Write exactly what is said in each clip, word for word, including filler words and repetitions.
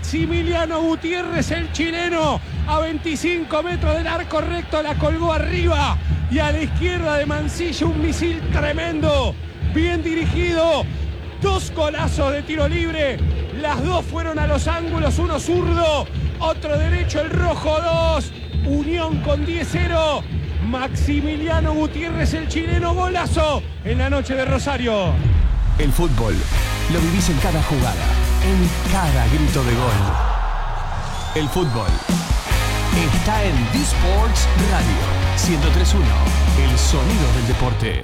Maximiliano Gutiérrez, el chileno, a veinticinco metros del arco recto, la colgó arriba. Y a la izquierda de Mancilla un misil tremendo, bien dirigido. Dos golazos de tiro libre. Las dos fueron a los ángulos, uno zurdo, otro derecho, el rojo dos. Unión con diez cero. Maximiliano Gutiérrez, el chileno, golazo en la noche de Rosario. El fútbol lo vivís en cada jugada, en cada grito de gol. El fútbol está en D-Sports Radio ciento tres punto uno, el sonido del deporte.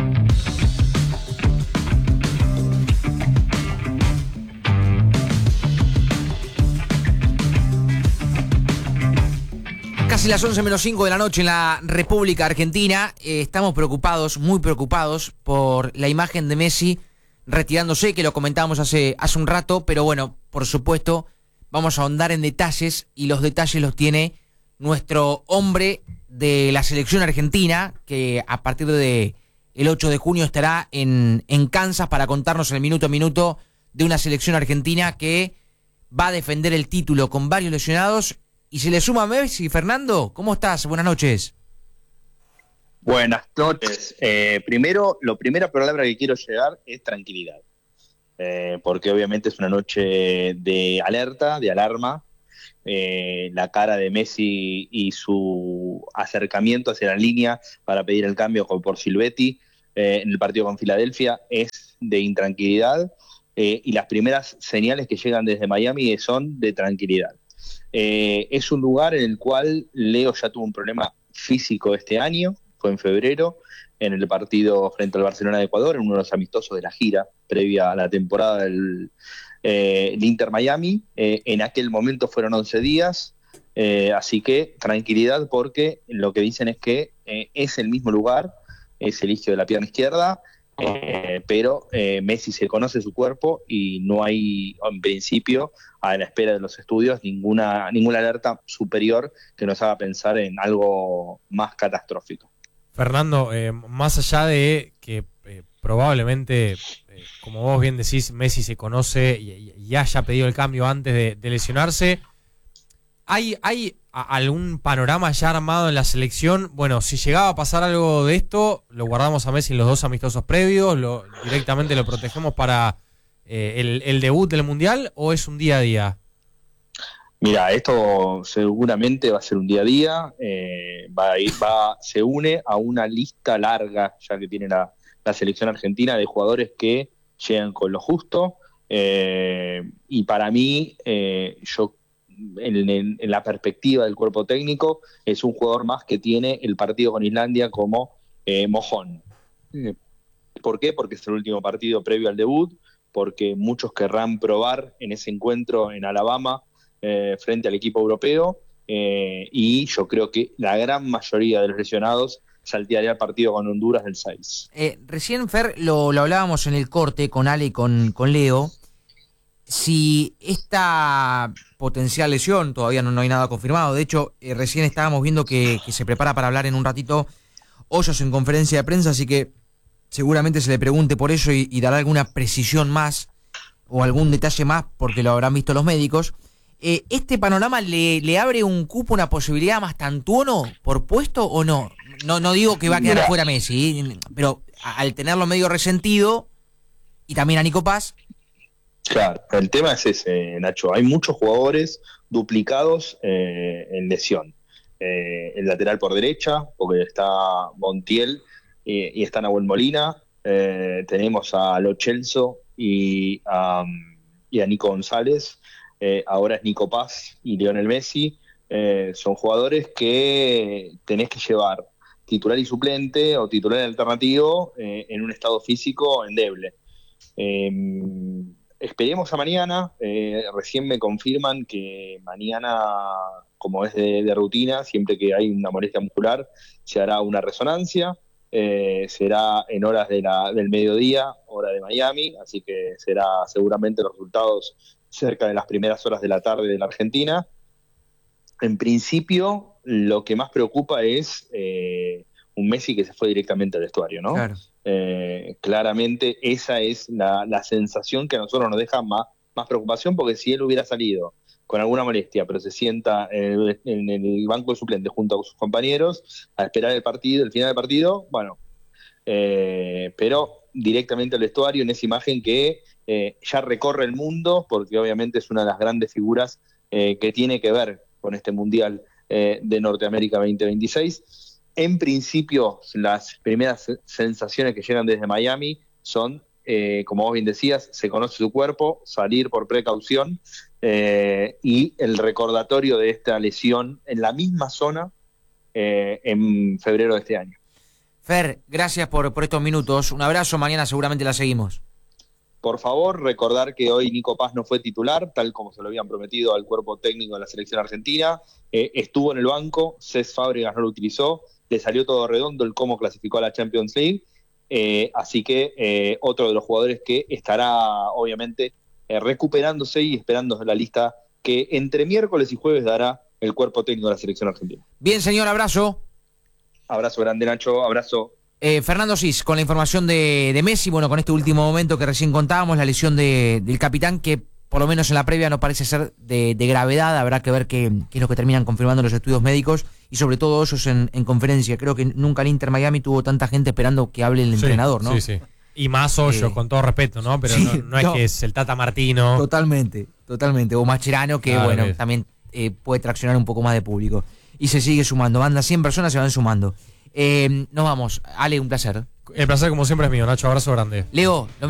Casi las once menos cinco de la noche en la República Argentina. Eh, estamos preocupados, muy preocupados por la imagen de Messi retirándose, que lo comentábamos hace, hace un rato, pero bueno, por supuesto, vamos a ahondar en detalles y los detalles los tiene nuestro hombre de la selección argentina, que a partir de el ocho de junio estará en, en Kansas para contarnos el minuto a minuto de una selección argentina que va a defender el título con varios lesionados. Y se le suma a Messi. Fernando, ¿cómo estás? Buenas noches. Buenas noches. Eh, primero, la primera palabra que quiero llegar es tranquilidad. Eh, porque obviamente es una noche de alerta, de alarma. Eh, la cara de Messi y su acercamiento hacia la línea para pedir el cambio por Silvetti eh, en el partido con Filadelfia es de intranquilidad. Eh, y las primeras señales que llegan desde Miami son de tranquilidad. Eh, es un lugar en el cual Leo ya tuvo un problema físico este año, fue en febrero, en el partido frente al Barcelona de Ecuador, en uno de los amistosos de la gira previa a la temporada del eh, el Inter Miami. Eh, en aquel momento fueron once días, eh, así que tranquilidad, porque lo que dicen es que eh, es el mismo lugar, es el isquio de la pierna izquierda, Eh, pero eh, Messi se conoce su cuerpo y no hay, en principio, a la espera de los estudios, ninguna ninguna alerta superior que nos haga pensar en algo más catastrófico. Fernando, eh, más allá de que eh, probablemente, eh, como vos bien decís, Messi se conoce y, y haya pedido el cambio antes de, de lesionarse, ¿hay, hay algún panorama ya armado en la selección? Bueno, si llegaba a pasar algo de esto, lo guardamos a Messi en los dos amistosos previos, lo, directamente lo protegemos para eh, el, el debut del Mundial, ¿o es un día a día? Mira, esto seguramente va a ser un día a día, eh, va a ir, va, se une a una lista larga ya que tiene la, la selección argentina de jugadores que llegan con lo justo, eh, y para mí, eh, yo En, en, en la perspectiva del cuerpo técnico, es un jugador más que tiene el partido con Islandia como eh, mojón. ¿Por qué? Porque es el último partido previo al debut, porque muchos querrán probar en ese encuentro en Alabama eh, frente al equipo europeo, eh, y yo creo que la gran mayoría de los lesionados saltearía el partido con Honduras del seis. Eh, recién, Fer, lo, lo hablábamos en el corte con Ale y con, con Leo. Si esta potencial lesión, todavía no, no hay nada confirmado, de hecho, eh, recién estábamos viendo que, que se prepara para hablar en un ratito Hoyos en conferencia de prensa, así que seguramente se le pregunte por eso y, y dará alguna precisión más o algún detalle más, porque lo habrán visto los médicos. Eh, ¿Este panorama le, le abre un cupo, una posibilidad más tantuono por puesto o no? No, no digo que va a quedar afuera Messi, ¿eh? Pero al tenerlo medio resentido, y también a Nico Paz. Claro, el tema es ese, Nacho. Hay muchos jugadores duplicados eh, en lesión. Eh, el lateral por derecha, porque está Montiel eh, y está Nahuel Molina. Eh, tenemos a Lo Celso y, um, y a Nico González. Eh, ahora es Nico Paz y Lionel Messi. Eh, son jugadores que tenés que llevar titular y suplente o titular y alternativo eh, en un estado físico endeble. Eh, Esperemos a mañana, eh, recién me confirman que mañana, como es de, de rutina, siempre que hay una molestia muscular, se hará una resonancia, eh, será en horas de la, del mediodía, hora de Miami, así que será seguramente los resultados cerca de las primeras horas de la tarde de la Argentina. En principio, lo que más preocupa es eh, un Messi que se fue directamente al vestuario, ¿no? Claro. Eh, claramente esa es la, la sensación que a nosotros nos deja más, más preocupación, porque si él hubiera salido con alguna molestia, pero se sienta en el, en el banco de suplentes junto a sus compañeros a esperar el partido, el final del partido, bueno, eh, pero directamente al vestuario en esa imagen que eh, ya recorre el mundo, porque obviamente es una de las grandes figuras eh, que tiene que ver con este Mundial eh, de Norteamérica veinte veintiséis. En principio, las primeras sensaciones que llegan desde Miami son, eh, como vos bien decías, se conoce su cuerpo, salir por precaución, eh, y el recordatorio de esta lesión en la misma zona eh, en febrero de este año. Fer, gracias por, por estos minutos. Un abrazo, mañana seguramente la seguimos. Por favor, recordar que hoy Nico Paz no fue titular, tal como se lo habían prometido al cuerpo técnico de la selección argentina. Eh, estuvo en el banco, Cés Fábregas no lo utilizó, le salió todo redondo el cómo clasificó a la Champions League. Eh, así que eh, otro de los jugadores que estará, obviamente, eh, recuperándose y esperando la lista que entre miércoles y jueves dará el cuerpo técnico de la selección argentina. Bien, señor, abrazo. Abrazo grande, Nacho, abrazo. Eh, Fernando Cis, con la información de, de Messi, bueno, con este último momento que recién contábamos, la lesión de, del capitán, que por lo menos en la previa no parece ser de, de gravedad, habrá que ver qué, qué es lo que terminan confirmando los estudios médicos, y sobre todo ellos en, en conferencia. Creo que nunca el Inter Miami tuvo tanta gente esperando que hable el Sí, entrenador, ¿no? Sí, sí. Y más Hoyos, Eh, con todo respeto, ¿no? Pero sí, no, no es no. que es el Tata Martino. Totalmente, totalmente. O Mascherano, que Claro bueno, que es. también eh, puede traccionar un poco más de público. Y se sigue sumando. Banda cien personas, se van sumando. Eh, nos vamos. Ale, un placer. El placer, como siempre, es mío, Nacho. Abrazo grande. Leo, nos